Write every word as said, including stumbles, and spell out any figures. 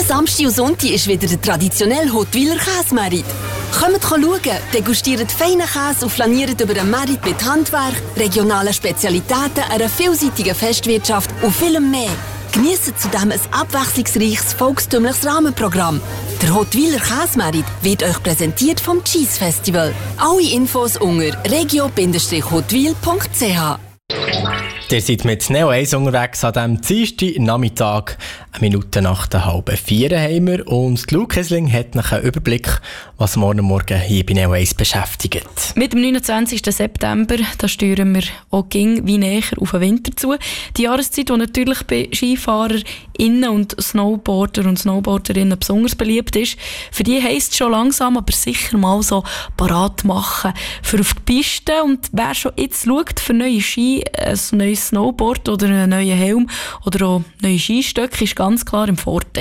Samstag und Sonntag ist wieder der traditionelle Huttwiler Käsemerit. Kommt schauen, degustiert feinen Käse und flaniert über den Merit mit Handwerk, regionalen Spezialitäten, einer vielseitigen Festwirtschaft und vielem mehr. Geniessen zudem ein abwechslungsreiches, volkstümliches Rahmenprogramm. Der Huttwiler Käsemerit wird euch präsentiert vom Cheese Festival. Alle Infos unter regio Bindestrich huttwil Punkt c h. Ihr seid mit Neo eins unterwegs an diesem Dienstag Nachmittag. Eine Minute nach der halben vier haben wir und Lou Kessling hat noch einen Überblick, was morgen Morgen hier bei Neo eins beschäftigt. Mit dem neunundzwanzigsten September da steuern wir auch ging wie näher auf den Winter zu. Die Jahreszeit, die natürlich bei SkifahrerInnen und Snowboarder und Snowboarderinnen besonders beliebt ist, für die heisst es schon langsam, aber sicher mal so parat machen für auf die Piste. Und wer schon jetzt schaut für neue Ski, ein neues Snowboard oder einen neuen Helm oder auch neue Skistöcke, ist ganz klar im Vorteil.